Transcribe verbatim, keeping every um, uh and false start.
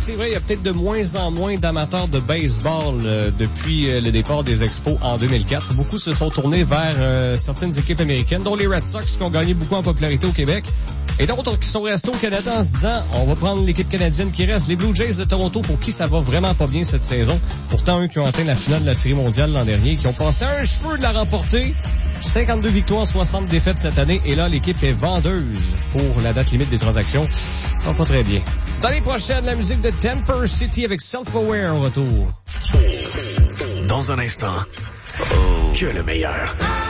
c'est vrai, il y a peut-être de moins en moins d'amateurs de baseball euh, depuis euh, le départ des Expos en deux mille quatre. Beaucoup se sont tournés vers euh, certaines équipes américaines, dont les Red Sox qui ont gagné beaucoup en popularité au Québec. Et d'autres qui sont restés au Canada en se disant, on va prendre l'équipe canadienne qui reste. Les Blue Jays de Toronto, pour qui ça va vraiment pas bien cette saison. Pourtant, eux qui ont atteint la finale de la Série mondiale l'an dernier, qui ont passé un cheveu de la remporter. cinquante-deux victoires, soixante défaites cette année. Et là, l'équipe est vendeuse pour la date limite des transactions. Ça va pas très bien. Dans les prochaines, la musique de Temper City avec Self-Aware au retour. Dans un instant, que le meilleur.